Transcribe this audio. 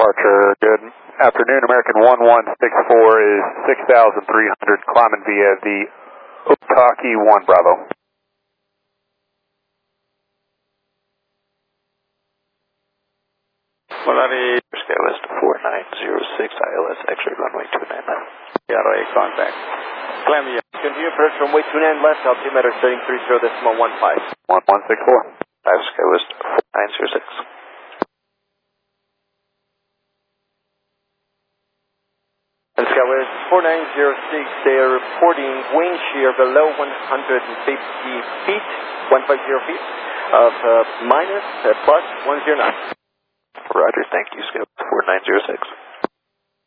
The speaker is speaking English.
departure. Good afternoon, American 1164 is 6,300, climbing via the Otaki 1 Bravo. Malari, SkyWest 4906, ILS, X-ray runway 29 left. Yaro contact. Clam, continue approach runway 29 left, altimeter setting 30.15. 1164. 5 SkyWest 4906. And SkyWest 4906, they are reporting wind shear below 150 feet, 150 feet of minus plus 109. Roger, thank you, SkyWest 4906.